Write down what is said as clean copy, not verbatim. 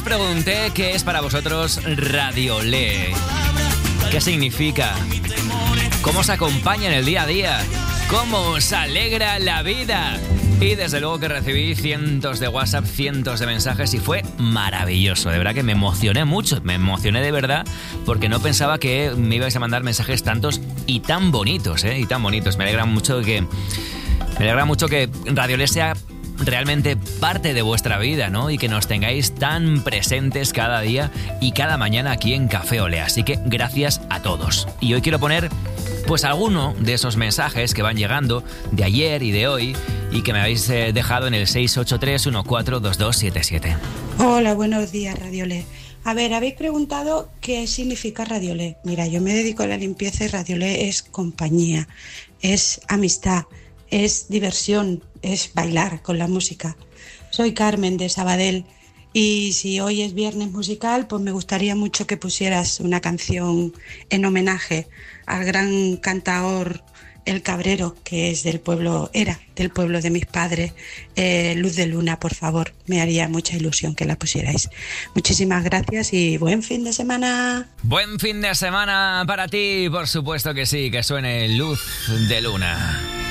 pregunté qué es para vosotros Radiolé. ¿Qué significa? ¿Cómo os acompaña en el día a día? ¿Cómo os alegra la vida? Y desde luego que recibí cientos de WhatsApp, cientos de mensajes y fue maravilloso. De verdad que me emocioné mucho, me emocioné de verdad porque no pensaba que me ibais a mandar mensajes tantos y tan bonitos, y tan bonitos. Me alegra mucho que Radiolé sea realmente parte de vuestra vida, ¿no? Y que nos tengáis tan presentes cada día y cada mañana aquí en Café Olé. Así que gracias a todos. Y hoy quiero poner pues alguno de esos mensajes que van llegando de ayer y de hoy y que me habéis dejado en el 683142277. Hola, buenos días, Radiolé. A ver, habéis preguntado qué significa Radiolé. Mira, yo me dedico a la limpieza y Radiolé es compañía, es amistad, es diversión, es bailar con la música. Soy Carmen de Sabadell y si hoy es viernes musical, pues me gustaría mucho que pusieras una canción en homenaje al gran cantaor El Cabrero, que es del pueblo de mis padres. Luz de Luna, por favor, me haría mucha ilusión que la pusierais. Muchísimas gracias y buen fin de semana. Buen fin de semana para ti, por supuesto que sí, que suene Luz de Luna.